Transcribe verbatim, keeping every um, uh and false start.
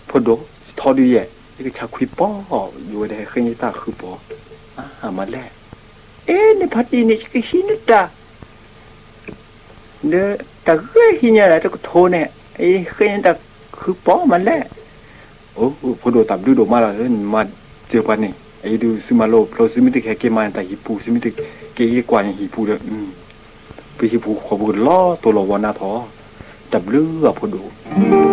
พอดูทอดูแย่นี่ก็ชาคุยป้ออยู่ได้เคยตาคือป้ออ่ามาแลเอ๊ะในพัดดีนี่ก็หินตาเด้อตาเอ้ยหินอะไรตะก็โทเนี่ยไอ้เคยตาคือป้อมันแลโอ้พอดูตับดูดูมาแล้วมาเจอปันนี่ไอ้ดูซื้อมาโลเราซื้อไม่ได้แค่เกมาแต่ฮิปูซื้อไม่ได้เกยกว่าอย่างฮิปูเลยอืมไปฮิปูขอบุญล้อตัวเราวันนาทอดับเลือพอดู